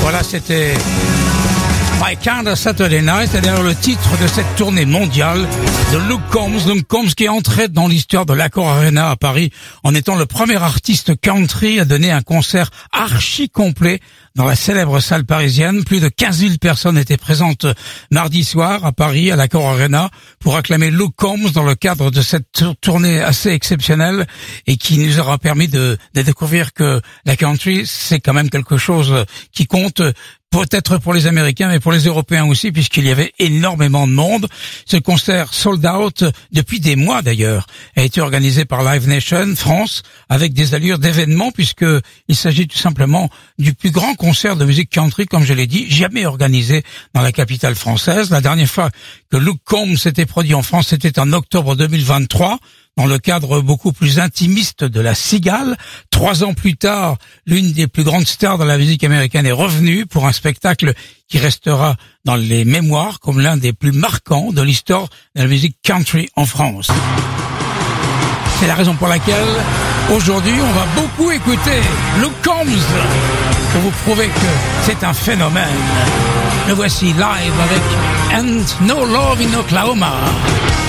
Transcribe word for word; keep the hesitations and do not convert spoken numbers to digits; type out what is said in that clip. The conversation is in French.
Voilà, c'était My Kind of Saturday Night, c'est-à-dire le titre de cette tournée mondiale de Luke Combs. Luke Combs qui est entré dans l'histoire de l'Accor Arena à Paris en étant le premier artiste country à donner un concert archi complet dans la célèbre salle parisienne. Plus de quinze mille personnes étaient présentes mardi soir à Paris, à l'Accor Arena, pour acclamer Luke Combs dans le cadre de cette tournée assez exceptionnelle et qui nous aura permis de, de découvrir que la country, c'est quand même quelque chose qui compte, peut-être pour les Américains, mais pour les Européens aussi, puisqu'il y avait énormément de monde. Ce concert sold out depuis des mois d'ailleurs a été organisé par Live Nation France avec des allures d'événement, puisque il s'agit tout simplement du plus grand concert de musique country, comme je l'ai dit, jamais organisé dans la capitale française. La dernière fois que Luke Combs s'était produit en France, c'était en octobre deux mille vingt-trois. Dans le cadre beaucoup plus intimiste de la Cigale. Trois ans plus tard, l'une des plus grandes stars de la musique américaine est revenue pour un spectacle qui restera dans les mémoires comme l'un des plus marquants de l'histoire de la musique country en France. C'est la raison pour laquelle, aujourd'hui, on va beaucoup écouter Luke Combs pour vous prouver que c'est un phénomène. Le voici live avec And No Love in Oklahoma.